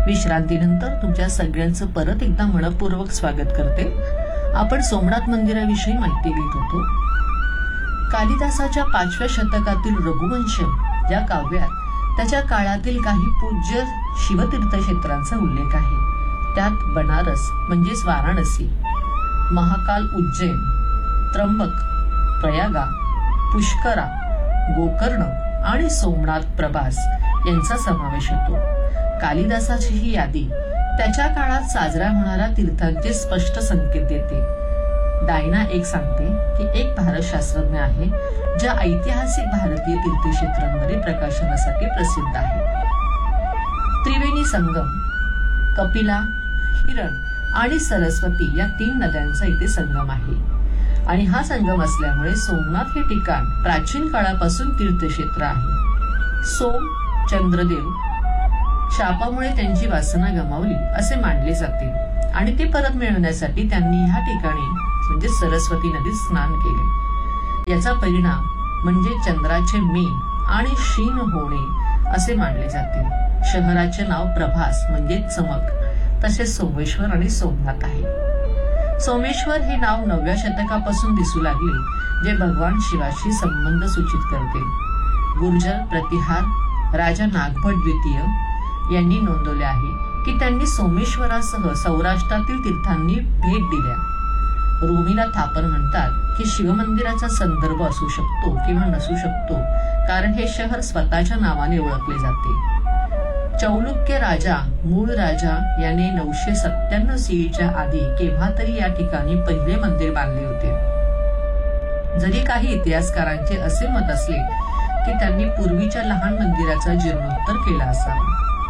विश्रांतीनंतर तुमच्या सगळ्यांचं परत एकदा मनपूर्वक स्वागत करते. आपण सोमनाथ मंदिराविषयी माहिती घेत होतो. कालिदासाच्या 5व्या शतकातील रघुवंशम या काव्यात त्याच्या काळातील काही पूज्य शिवतीर्थ क्षेत्रांचा उल्लेख आहे. त्यात बनारस म्हणजेच वाराणसी, महाकाल उज्जैन, त्र्यंबक, प्रयागा, पुष्करा, गोकर्ण आणि सोमनाथ प्रभास यांचा समावेश होतो. कालिदासाची ही यादी त्याच्या काळात साजरा होणाऱ्या तीर्थांचे स्पष्ट संकेत देते. डायना एक सांगते की एक भारत शास्त्रज्ञ आहे ज्या ऐतिहासिक भारतीय तीर्थक्षेत्रांवरील प्रकाशनासाठी प्रसिद्ध आहे. त्रिवेणी संगम, कपिला, हिरण आणि सरस्वती या 3 नद्यांचा इथे संगम आहे आणि हा संगम असल्यामुळे सोमनाथ हे ठिकाण प्राचीन काळापासून तीर्थक्षेत्र आहे. सोम चंद्रदेव शापामुळे त्यांची वासना गमावली असे मानले जाते आणि ते परत मिळवण्यासाठी त्यांनी ह्या ठिकाणी म्हणजे सरस्वती नदीत स्नान केले. याचा परिणाम म्हणजे चंद्राचे मेन आणि क्षीण होणे असे मानले जाते. शहराचे नाव प्रभास म्हणजे चमक, तसेच सोमेश्वर आणि सोमनाथ आहे. सोमेश्वर हे नाव 9व्या शतकापासून दिसू लागले, जे भगवान शिवाशी संबंध सूचित करते. गुर्जर प्रतिहार राजा नागभट द्वितीय यांनी नोंदवले आहे की त्यांनी सोमेश्वरासह सौराष्ट्रातील तीर्थांनी भेट दिल्या. रोमिला थापर म्हणतात की शिवमंदिराचा संदर्भ असू शकतो किंवा नसू शकतो, कारण हे शहर स्वतःच्या नावाने ओळखले जाते. चौलुक्य राजा मूळ राजा याने 997 सीईच्या आधी केव्हा तरी या ठिकाणी पहिले मंदिर बांधले होते. जरी काही इतिहासकारांचे असे मत असले की त्यांनी पूर्वीच्या लहान मंदिराचा जीर्णोद्धार केला असावा.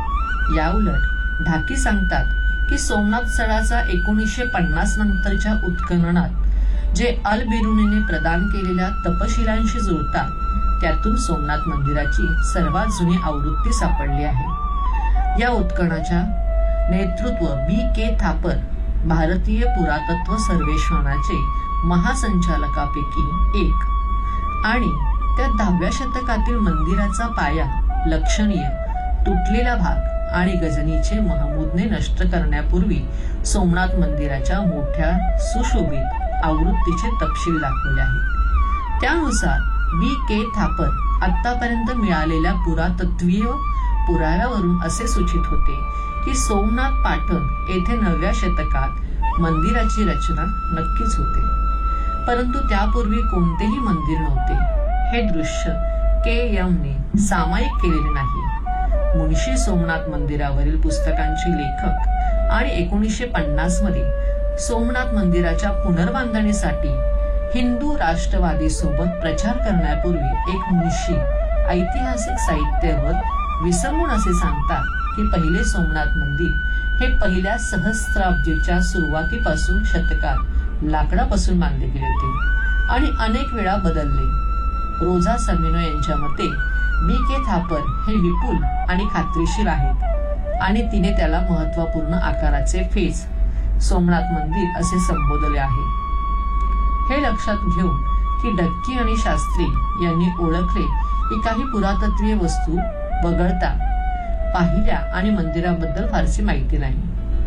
याउलट ढाकी सांगतात की सोमनाथ स्थळाचा 1950 नंतरच्या उत्खननात जे अल बिरुनीने प्रदान केलेल्या तपशिलांशी जुळतात, त्यातून सोमनाथ मंदिराची सर्वात जुनी आवृत्ती सापडली आहे. या उत्खननाच्या नेतृत्व B.K. थापर, भारतीय पुरातत्व सर्वेक्षणाचे महासंचालकापैकी एक, आणि त्या 10व्या शतकातील मंदिराचा पाया, लक्षणीय तुटलेला भाग आणि गजनीचे महमूदने नष्ट करण्यापूर्वी सोमनाथ मंदिराच्या मोठ्या सुशोभित आवृत्तीचे तपशील दाखवले आहेत. त्यानुसार B.K. थापर आतापर्यंत मिळालेल्या पुरातत्वीय पुराव्यावरून असे सूचित होते की सोमनाथ पाटण येथे 9व्या शतकात मंदिराची रचना नक्कीच होते, परंतु त्यापूर्वी कोणतेही मंदिर नव्हते. हे दृश्य K.M. ने सामायिक केलेले नाही. मुळशी सोमनाथ मंदिरावरील पुस्तकांचे लेखक आणि 1950 मध्ये सोमनाथ मंदिराच्या पुनर्बांधणीसाठी हिंदू राष्ट्रवादी सोबत प्रचार करण्यापूर्वी एक मुळशी ऐतिहासिक साहित्यावर विसंबून असे सांगतात की पहिले सोमनाथ मंदिर हे पहिल्या सहस्त्राब्दीच्या सुरुवातीपासून शतकात लाकडापासून बांधले गेले होते आणि अनेक वेळा बदलले. रोजा समिनो यांच्या मते B.K. थापर हे विपुल आणि खात्रीशीर आहेत आणि तिने त्याला महत्वपूर्ण आकाराचे फेस सोमनाथ मंदिर असे संबोधले आहे. हे लक्षात घेऊन की ढक्की आणि शास्त्री यांनी ओळखले की काही पुरातत्वीय वस्तू वगळता पाहिल्या आणि मंदिराबद्दल फारशी माहिती नाही.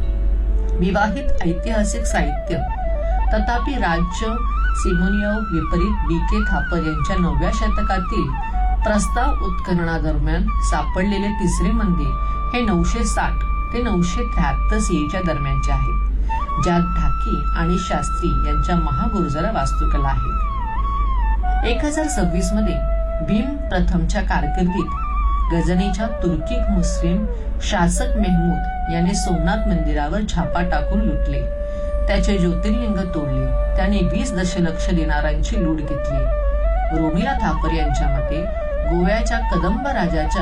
विवाहित ऐतिहासिक साहित्य तथापि राज्य सिमोनियव विपरीत B.K. थापर यांच्या 9व्या शतकातील प्रस्ताव उत्खननादरम्यान सापडलेले तिसरे मंदिर हे 960 ते 973 सीईच्या दरम्यानचे आहे, ज्यात ढाकी आणि शास्त्री यांच्या महागुरुजरा वास्तुकला आहेत. 1026 मध्ये भीम प्रथमच्या कारकिर्दीत गजनीच्या तुर्की मुस्लिम शासक मेहमूद याने सोमनाथ मंदिरावर छापा टाकून लुटले. त्याचे ज्योतिर्लिंग तोडले. त्याने 20 दशलक्ष दिनारांची लूट घेतली. रोमिला थापर यांच्या मते गोव्याच्या कदंब राजाच्या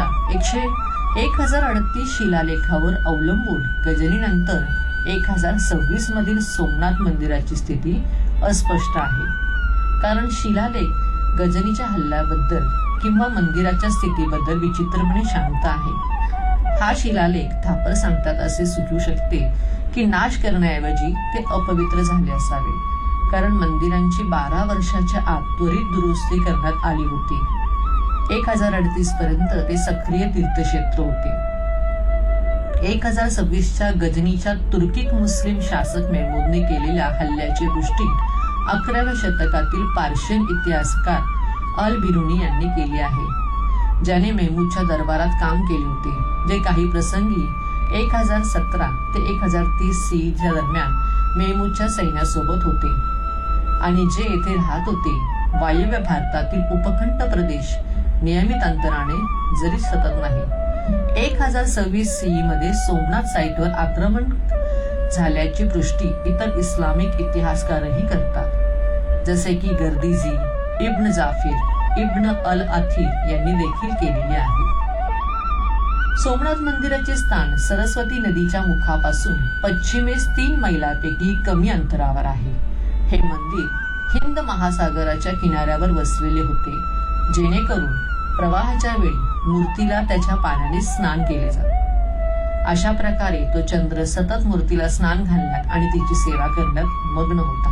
1038 शिलालेखावर अवलंबून गजनीनंतर 1026 मधील सोमनाथ मंदिराची स्थिती अस्पष्ट आहे, कारण शिलालेख गजनीच्या हल्ल्याबद्दल किंवा मंदिराच्या स्थितीबद्दल विचित्रपणे शांत आहे. हा शिलालेख थापर सांगतात असे सुचू शकते की नाश करण्याऐवजी ते अपवित्र झाले असावे, कारण मंदिरांची 12 वर्षाच्या आत त्वरित दुरुस्ती करण्यात आली होती. 1038 पर्यंत ते सक्रिय तीर्थक्षेत्र होते. 1026च्या गजनीच्या तुर्किक मुस्लिम शासक मेहमूदने केलेल्या हल्ल्याची पुष्टी 11व्या शतकातील पार्शियन इतिहासकार अल बिरुनी यांनी केली आहे, ज्याने मेहमूदच्या दरबारात काम केले होते, जे काही प्रसंगी 1017 ते 1030 च्या दरम्यान मेहमूदच्या सैन्यासोबत होते आणि जे येथे राहत होते. वायव्य भारतातील उपखंड प्रदेश नियमित अंतराने जरी सतत नाही. 1026 मध्ये सोमनाथ साईटवर आक्रमण झाल्याची पुष्टी इतर इस्लामिक इतिहासकारही करतात, जसे की गर्दीजी, इब्न जाफिर, इब्न अल अथीर यांनी देखील केलेली आहे. सोमनाथ मंदिराचे स्थान सरस्वती नदीच्या मुखापासून पश्चिमेस 3 मैलांपैकी कमी अंतरावर आहे. हे मंदिर हिंद महासागराच्या किनाऱ्यावर वसलेले होते, जेणेकरून प्रवाहाच्या वेळी मूर्तीला त्याच्या पाण्याने स्नान केले जाते. अशा प्रकारे तो चंद्र सतत मूर्तीला स्नान घालण्यात आणि तिची सेवा करण्यात मग्न होता.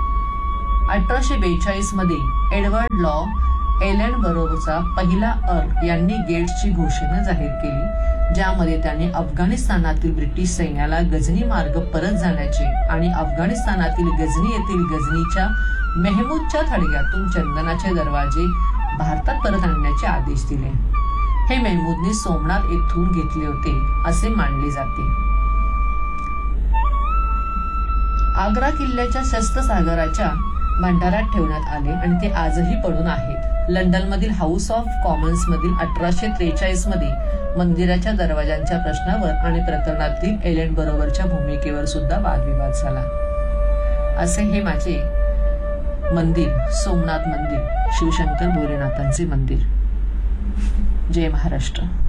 1842 मध्ये एडवर्ड लॉ एलेनबरोचा पहिला अर्ल यांनी गेट्सची घोषणा जाहीर केली, ज्यामध्ये त्याने अफगाणिस्तानातील ब्रिटिश सैन्याला गझनी मार्ग परत जाण्याचे आणि अफगाणिस्तानातील गझनी येथील गझनीच्या मेहमूदच्या थडग्यातून चंदनाचे दरवाजे भारतात परत आणण्याचे आदेश दिले. हे मेहमूदने सोमनाथ येथून घेतले होते असे मानले जाते. आग्रा किल्ल्याच्या शस्त्रसागराच्या भंडारात ठेवण्यात आले आणि ते आजही पडून आहेत. लंडनमधील हाऊस ऑफ कॉमन्स मधील 1843 मध्ये मंदिराच्या दरवाजांच्या प्रश्नावर आणि प्रकरणातील एलेन बरोबरच्या भूमिकेवर सुद्धा वादविवाद झाला. असे हे माझे मंदिर, सोमनाथ मंदिर, शिवशंकर भोलेनाथांचे मंदिर. जय महाराष्ट्र.